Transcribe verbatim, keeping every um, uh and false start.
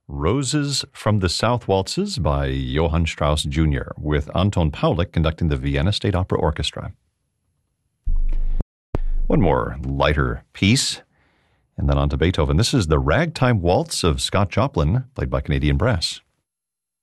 Roses from the South Waltzes by Johann Strauss Junior with Anton Paulik conducting the Vienna State Opera Orchestra. One more lighter piece, and then on to Beethoven. This is the Ragtime Waltz of Scott Joplin, played by Canadian Brass.